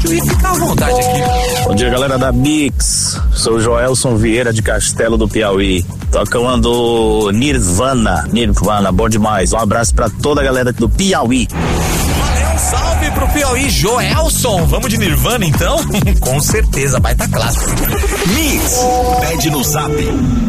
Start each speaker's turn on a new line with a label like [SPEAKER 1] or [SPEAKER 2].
[SPEAKER 1] e fica à vontade aqui.
[SPEAKER 2] Bom dia, galera da Mix. Sou o Joelson Vieira de Castelo do Piauí. Tocando Nirvana, bom demais. Um abraço pra toda a galera do Piauí.
[SPEAKER 1] Valeu, salve pro Piauí, Joelson. Vamos de Nirvana então? Com certeza, baita clássico.
[SPEAKER 3] Mix, pede no Zap